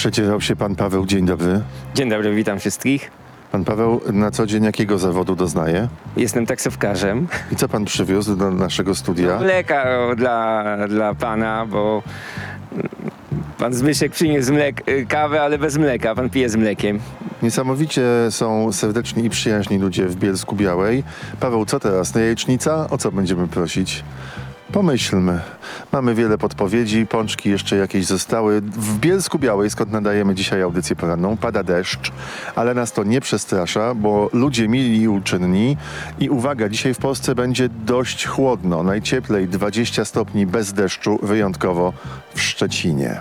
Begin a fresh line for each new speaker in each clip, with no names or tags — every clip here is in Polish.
Przedzierał się pan Paweł. Dzień dobry.
Dzień dobry, witam wszystkich.
Pan Paweł na co dzień jakiego zawodu doznaje?
Jestem taksówkarzem.
I co pan przywiózł do naszego studia?
Mleka dla pana, bo pan Zbyszek przyniósł kawę, ale bez mleka. Pan pije z mlekiem.
Niesamowicie są serdeczni i przyjaźni ludzie w Bielsku Białej. Paweł, co teraz? Jajecznica? O co będziemy prosić? Pomyślmy. Mamy wiele podpowiedzi, pączki jeszcze jakieś zostały. W Bielsku Białej, skąd nadajemy dzisiaj audycję poranną, pada deszcz, ale nas to nie przestrasza, bo ludzie mili i uczynni. I uwaga, dzisiaj w Polsce będzie dość chłodno. Najcieplej 20 stopni bez deszczu, wyjątkowo w Szczecinie.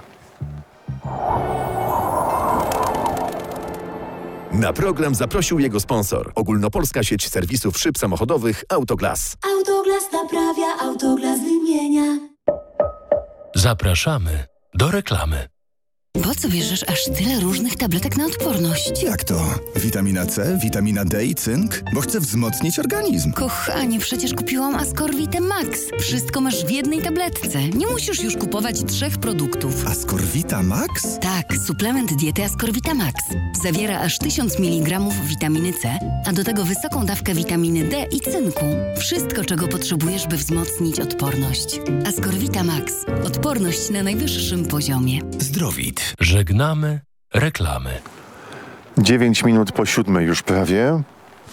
Na program zaprosił jego sponsor. Ogólnopolska sieć serwisów szyb samochodowych Autoglas.
Autoglas naprawia, Autoglas wymienia.
Zapraszamy do reklamy.
Po co bierzesz aż tyle różnych tabletek na odporność?
Jak to? Witamina C, witamina D i cynk? Bo chcę wzmocnić organizm.
Kochanie, przecież kupiłam Ascorvite Max. Wszystko masz w jednej tabletce. Nie musisz już kupować 3 produktów.
Ascorvita Max?
Tak, suplement diety Ascorvita Max. Zawiera aż 1000 mg witaminy C, a do tego wysoką dawkę witaminy D i cynku. Wszystko, czego potrzebujesz, by wzmocnić odporność. Ascorvita Max. Odporność na najwyższym poziomie.
Zdrowit.
Żegnamy reklamy.
9 minut po 7 już prawie.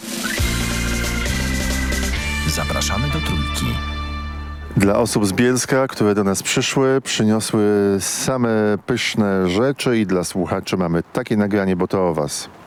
Zapraszamy do Trójki.
Dla osób z Bielska, które do nas przyszły, przyniosły same pyszne rzeczy i dla słuchaczy mamy takie nagranie, bo to o was.